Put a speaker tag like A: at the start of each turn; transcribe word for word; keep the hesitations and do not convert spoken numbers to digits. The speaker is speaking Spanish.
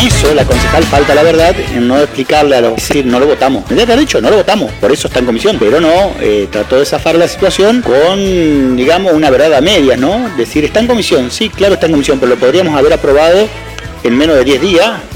A: eso la concejal falta la verdad en no explicarle a los, es decir, no lo votamos. Tendría que haber dicho, no lo votamos, por eso está en comisión. Pero no, eh, trató de zafar la situación con, digamos, una verdad a medias, ¿no? Decir, está en comisión, sí, claro está en comisión, pero lo podríamos haber aprobado en menos de diez días